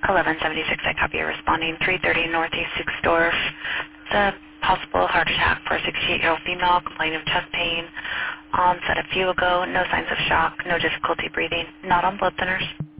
1176, I copy you responding. 330 Northeast 6th Dorf. It's a possible heart attack for a 68-year-old female complaining of chest pain. Onset a few ago. No signs of shock. No difficulty breathing. Not on blood thinners.